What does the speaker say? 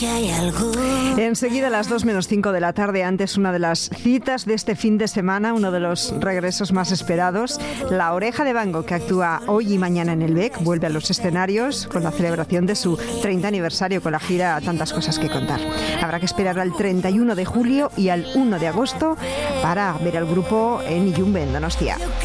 Enseguida a las 2 menos 5 de la tarde, antes una de las citas de este fin de semana, uno de los regresos más esperados, La Oreja de Van Gogh, que actúa hoy y mañana en el BEC, vuelve a los escenarios con la celebración de su 30 aniversario con la gira Tantas Cosas que Contar. Habrá que esperar al 31 de julio y al 1 de agosto para ver al grupo en Iyumbe, en Donostia.